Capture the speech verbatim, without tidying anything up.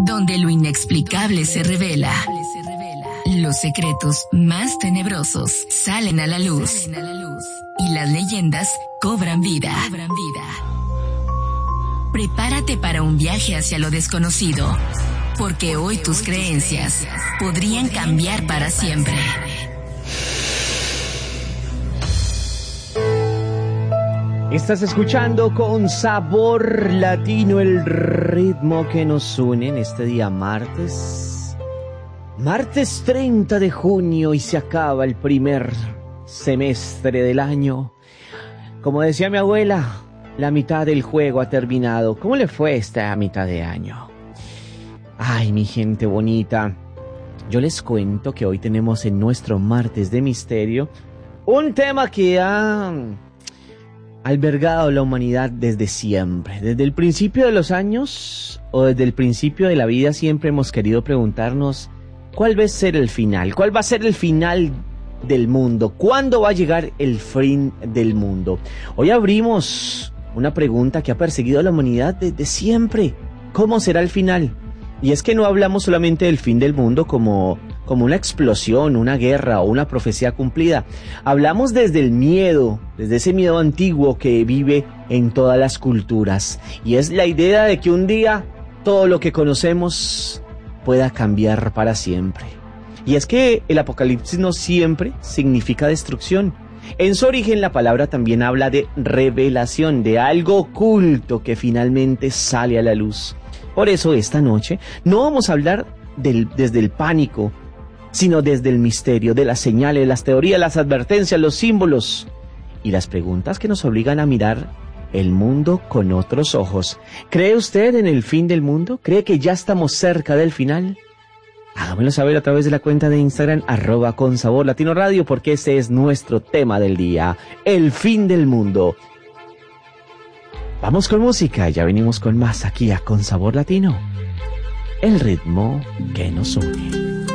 donde lo inexplicable se revela. Los secretos más tenebrosos salen a la luz y las leyendas cobran vida. Prepárate para un viaje hacia lo desconocido, porque hoy tus creencias podrían cambiar para siempre. Estás escuchando Con Sabor Latino, el ritmo que nos une en este día martes. Martes treinta de junio y se acaba el primer semestre del año. Como decía mi abuela, la mitad del juego ha terminado. ¿Cómo le fue esta mitad de año? Ay, mi gente bonita. Yo les cuento que hoy tenemos en nuestro martes de misterio un tema que ha albergado la humanidad desde siempre. Desde el principio de los años o desde el principio de la vida siempre hemos querido preguntarnos cuál va a ser el final, cuál va a ser el final del mundo, cuándo va a llegar el fin del mundo. Hoy abrimos una pregunta que ha perseguido a la humanidad desde siempre. ¿Cómo será el final? Y es que no hablamos solamente del fin del mundo como, como una explosión, una guerra o una profecía cumplida. Hablamos desde el miedo, desde ese miedo antiguo que vive en todas las culturas. Y es la idea de que un día todo lo que conocemos pueda cambiar para siempre. Y es que el apocalipsis no siempre significa destrucción. En su origen la palabra también habla de revelación, de algo oculto que finalmente sale a la luz. Por eso esta noche no vamos a hablar del, desde el pánico, sino desde el misterio, de las señales, las teorías, las advertencias, los símbolos y las preguntas que nos obligan a mirar el mundo con otros ojos. ¿Cree usted en el fin del mundo? ¿Cree que ya estamos cerca del final? Hágamelo saber a través de la cuenta de Instagram, arroba con sabor latino radio, porque ese es nuestro tema del día, el fin del mundo. Vamos con música, ya venimos con más aquí a Con Sabor Latino, el ritmo que nos une.